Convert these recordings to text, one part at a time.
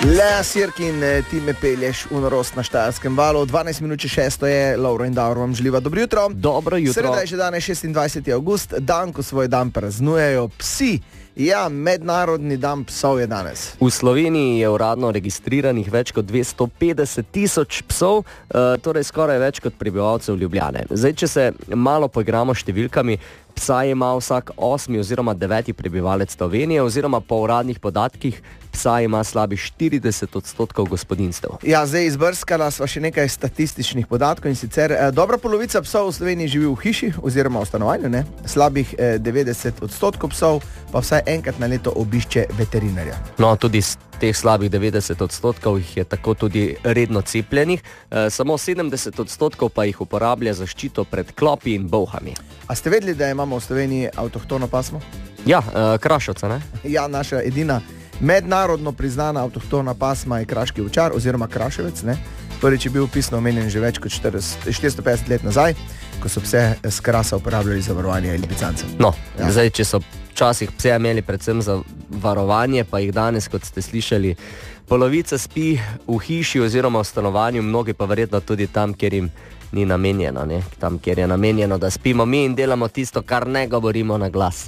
Lea Sirkin, ti me pelješ v norost na Štajerskem valu. 12 minut 6 je, Lovro in Davor vam želiva dobro jutro. Dobro jutro. Sreda je že danes 26. avgust, dan, ko svoj dan praznujejo psi. Ja, mednarodni dan psov je danes. V Sloveniji je uradno registriranih več kot 250 tisoč psov, torej skoraj več kot prebivalcev Ljubljane. Zdaj, če se malo poigramo številkami, psa ima vsak 8. oziroma 9. prebivalec Slovenije, oziroma po uradnih podatkih psa ima slabih 40% gospodinjstev. Ja, zdaj izbrskala sva še nekaj statističnih podatkov in sicer dobra polovica psov v Sloveniji živi v hiši oziroma v stanovanju, ne? Slabih 90% psov pa vsaj enkrat na leto obišče veterinarja. No, tudi z teh slabih 90% jih je tako tudi redno cepljenih, samo 70% pa jih uporablja zaščito pred klopi in bolhami. A ste vedeli, da imamo v Sloveniji avtohtono pasmo? Ja, krašovca, ne? Ja, naša edina mednarodno priznana avtohtona pasma je kraški ovčar oziroma kraševec, ne? Prvič je bil pisno omenjen že več kot 450 let nazaj, ko so pse s krasa uporabljali za varovanje lipicancev. No, ja. Zdaj, če so včasih pse imeli predvsem za varovanje, pa jih danes, kot ste slišali, polovica spi v hiši oziroma v stanovanju, mnogi pa verjetno tudi tam, kjer jim ni namenjeno, ne? Tam, kjer je namenjeno, da spimo mi in delamo tisto, kar ne govorimo na glas.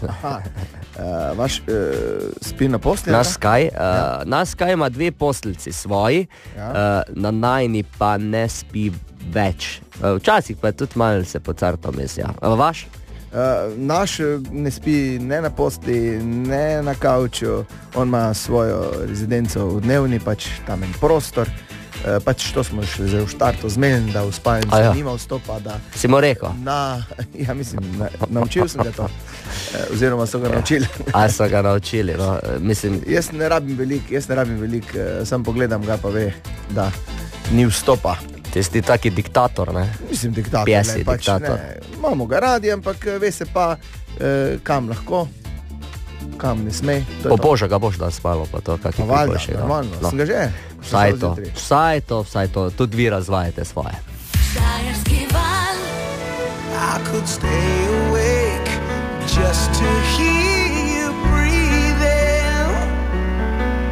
Vaš spi na postelji? Naš Skaj ima 2 posteljici svoji, na najni pa ne spi več. Včasih pa je tudi malo se pocarto mes, ja. Vaš? Naš ne spi ne na postelji, ne na kavču, on ima svojo rezidenco v dnevni, pač tam en prostor. Pač to smo še v štartu zmenili, da v spalnici nima vstopa, da... Si mu rekel? Ja, mislim, naučil sem ga to. Oziroma so ga naučili. A so ga naučili, no, mislim... Jaz ne rabim velik, sam pogledam ga pa ve, da ni vstopa. Ti si taki diktator, ne? Mislim, diktator, Pjesi, ne, pač diktator. Ne. Imamo ga radi, ampak ve se pa, kam lahko, kam ne sme. Po Boža ga boš da spalo, pa to, kak je priboljšega. Normalno, sem ga že. Vsaj to, tudi vi razvajate svoje. Štajerski val. I could stay